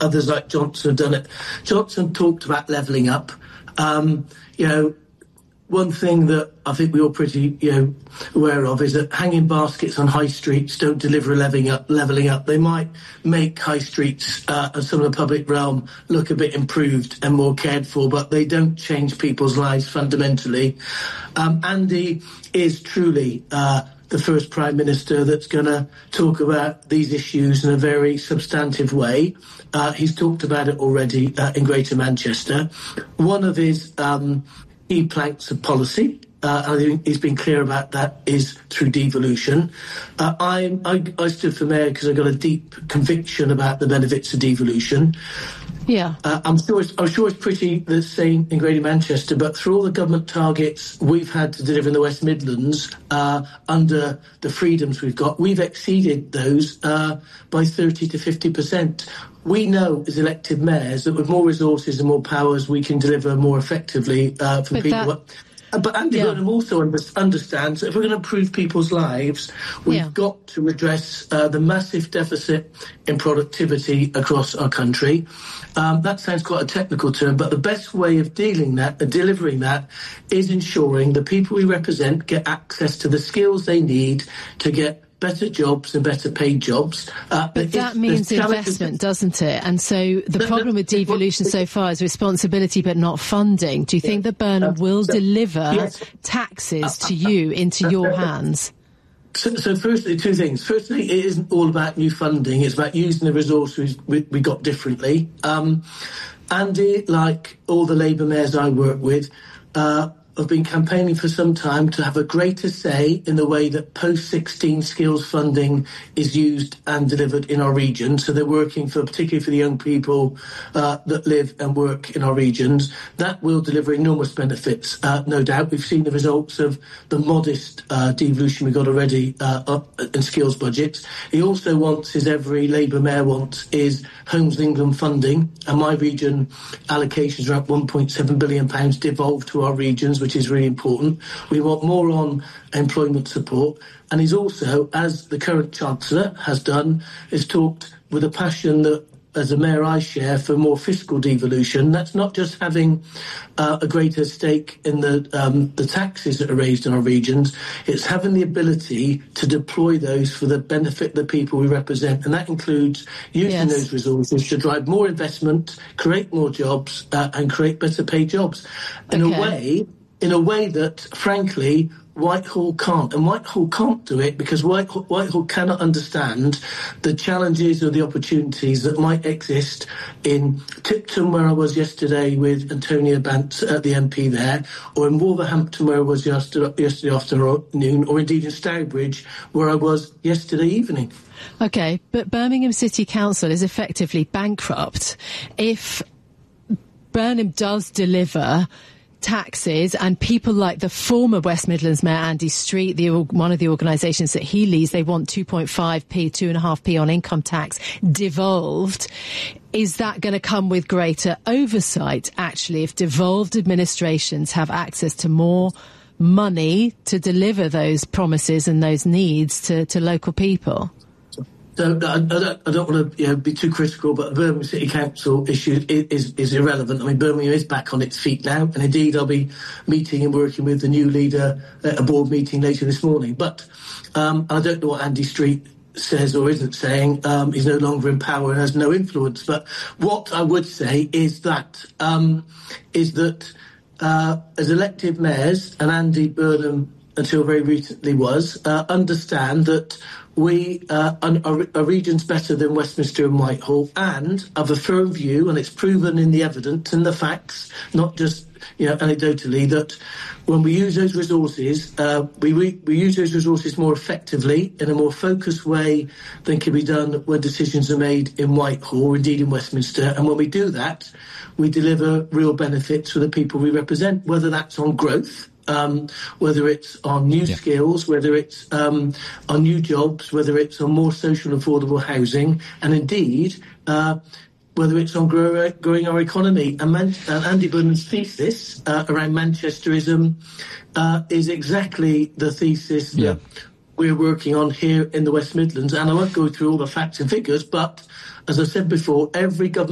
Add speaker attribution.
Speaker 1: others like Johnson have done it. Johnson talked about levelling up. One thing that I think we're all pretty, aware of is that hanging baskets on high streets don't deliver levelling up. They might make high streets and some of the public realm look a bit improved and more cared for, but they don't change people's lives fundamentally. Andy is truly the first Prime Minister that's going to talk about these issues in a very substantive way. He's talked about it already in Greater Manchester. One of his key planks of policy, I think he's been clear about that, is through devolution. I stood for mayor because I got a deep conviction about the benefits of devolution.
Speaker 2: Yeah,
Speaker 1: I'm sure it's pretty the same in Greater Manchester, but through all the government targets we've had to deliver in the West Midlands under the freedoms we've got, we've exceeded those by 30 to 50%. We know as elected mayors that with more resources and more powers, we can deliver more effectively for people. But Andy Burnham also understands that if we're going to improve people's lives, we've got to address the massive deficit in productivity across our country. That sounds quite a technical term, but the best way of delivering that is ensuring the people we represent get access to the skills they need to get better jobs and better paid jobs.
Speaker 2: But that means investment, doesn't it? And so the problem with devolution so far is responsibility but not funding. Do you think that Burnham will deliver taxes to you into your hands?
Speaker 1: So firstly, two things. Firstly, it isn't all about new funding. It's about using the resources we got differently. Andy, like all the Labour mayors I work with, have been campaigning for some time to have a greater say in the way that post-16 skills funding is used and delivered in our region. So they're working particularly for the young people that live and work in our regions. That will deliver enormous benefits, no doubt. We've seen the results of the modest devolution we got already in skills budgets. He also wants, as every Labour mayor wants, is Homes England funding. And my region allocations are at £1.7 billion devolved to our regions, which is really important. We want more on employment support. And he's also, as the current Chancellor has done, has talked with a passion that, as a mayor, I share for more fiscal devolution. That's not just having a greater stake in the taxes that are raised in our regions. It's having the ability to deploy those for the benefit of the people we represent. And that includes using those resources to drive more investment, create more jobs, and create better paid jobs. In a way that, frankly, Whitehall can't. And Whitehall can't do it because Whitehall cannot understand the challenges or the opportunities that might exist in Tipton, where I was yesterday with Antonia Bant, the MP there, or in Wolverhampton, where I was yesterday afternoon, or indeed in Stourbridge, where I was yesterday evening.
Speaker 2: OK, but Birmingham City Council is effectively bankrupt. If Burnham does deliver taxes, and people like the former West Midlands Mayor Andy Street, one of the organisations that he leads, they want 2.5p, 2.5p on income tax devolved. Is that going to come with greater oversight, actually, if devolved administrations have access to more money to deliver those promises and those needs to local people?
Speaker 1: So I don't want to be too critical, but the Birmingham City Council issue is irrelevant. I mean, Birmingham is back on its feet now, and indeed I'll be meeting and working with the new leader at a board meeting later this morning. But I don't know what Andy Street says or isn't saying. He's no longer in power and has no influence. But what I would say is that as elected mayors, and Andy Burnham until very recently was, understand that our region's better than Westminster and Whitehall, and have a firm view, and it's proven in the evidence and the facts, not just anecdotally, that when we use those resources, we use those resources more effectively in a more focused way than can be done when decisions are made in Whitehall or indeed in Westminster. And when we do that, we deliver real benefits for the people we represent, whether that's on growth, whether it's on new skills, whether it's on new jobs, whether it's on more social and affordable housing, and indeed whether it's on growing our economy. And Andy Burnham's thesis around Manchesterism is exactly the thesis that we're working on here in the West Midlands. And I won't go through all the facts and figures, but as I said before, every government